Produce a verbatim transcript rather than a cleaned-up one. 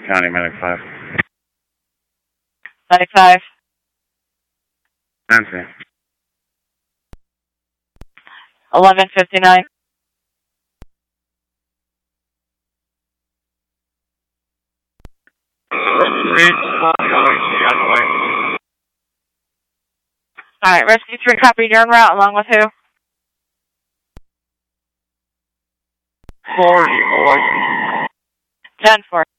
County, Medic five. Medic five. Nancy. eleven fifty-nine. Alright, Rescue three, copy, you're en route, along with who? forty, boy. ten four.